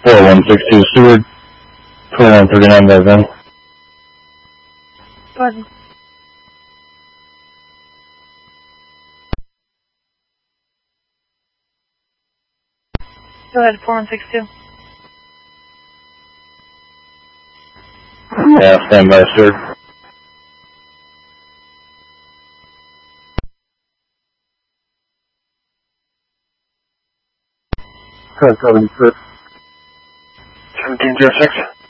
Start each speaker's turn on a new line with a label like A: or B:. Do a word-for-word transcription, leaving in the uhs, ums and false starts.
A: four one six two Stewart, twenty-one thirty-nine by then.
B: Go ahead. Go ahead, four one six two.
A: Yeah, stand by, Stewart.
C: seventeen zero six.